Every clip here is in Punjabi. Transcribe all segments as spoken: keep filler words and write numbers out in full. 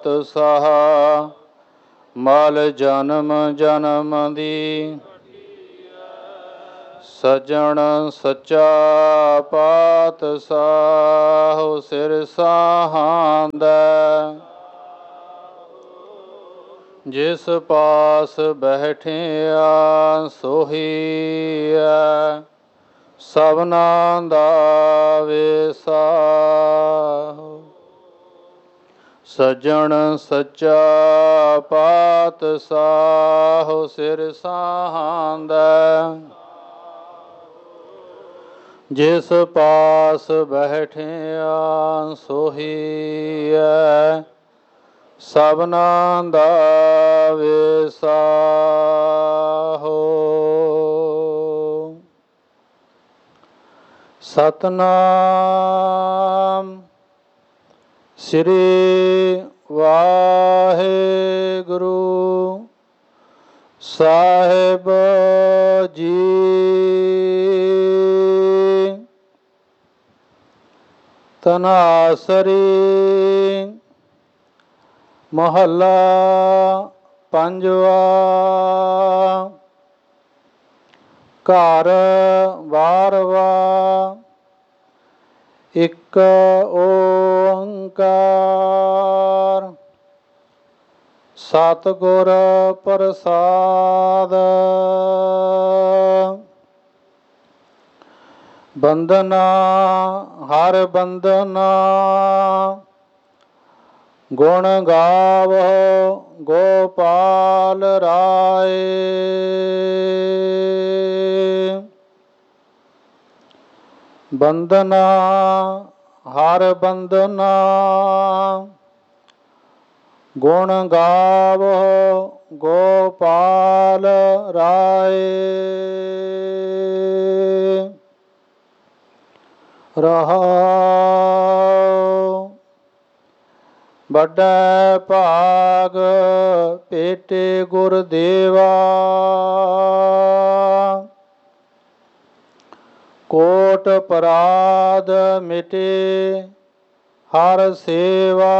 ਸਹਾ ਮਲ ਜਨਮ ਜਨਮ ਦੀ ਸਜਣ ਸੱਚਾ ਪਾਤਸ਼ਾਹ ਸਿਰ ਸਾਹਾਂਦਾ ਜਿਸ ਪਾਸ ਬੈਠਿਆ ਸੋਹੀਐ ਸਭਨਾ ਦਾ ਵੇਸਾ ਸਜਣ ਸੱਚਾ ਪਾਤਸ਼ਾਹ ਸਿਰ ਸਾਹਾਂਦਾ ਜਿਸ ਪਾਸ ਬੈਠਿਆ ਸੋਹੀਐ ਸਭਨਾ ਦਾ ਵੇਸਾ ਹੋ। ਸਤਨਾਮ ਸ੍ਰੀ ਵਾਹਿਗੁਰੂ ਸਾਹਿਬ ਜੀ। ਧਨਾਸਰੀ ਮਹੱਲਾ ਪੰਜਵਾ। ਘਰ ਬਾਰਵਾ। ਇੱਕ ਓੰਕਾਰ ਸਤਿਗੁਰ ਪ੍ਰਸਾਦਿ। ਬੰਦਨਾ ਹਰ ਬੰਦਨਾ ਗੁਣ ਗਾਵਹੁ ਗੋਪਾਲ ਰਾਏ। ਬੰਦਨਾ ਹਰ ਬੰਦਨਾ ਗੁਣ ਗਾਵਹੁ ਗੋਪਾਲ ਰਾਏ। ਰਹਾਉ ਵੱਡਾ ਭਾਗ ਭੇਟੇ ਗੁਰਦੇਵਾ। ਕੋਟ ਅਪਰਾਧ ਮਿਟੇ ਹਰ ਸੇਵਾ।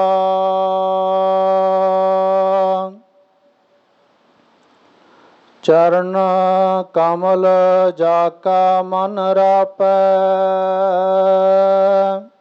ਚਰਨ ਕਮਲ ਜਾ ਕਾ ਮਨ ਰਾਪੈ।